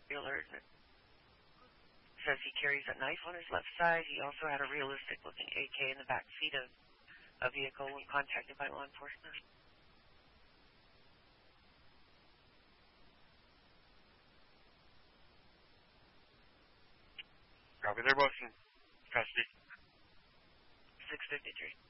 alert. It says he carries a knife on his left side. He also had a realistic-looking AK in the back seat of a vehicle when contacted by law enforcement. Copy, they're both in custody. 653.